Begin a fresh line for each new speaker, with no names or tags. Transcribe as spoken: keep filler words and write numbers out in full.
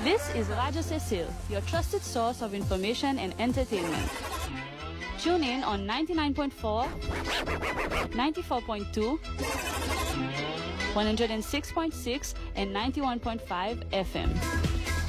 This is Radio Cecil, your trusted source of information and entertainment. Tune in on ninety-nine point four, ninety-four point two, one oh six point six, and ninety-one point five F M.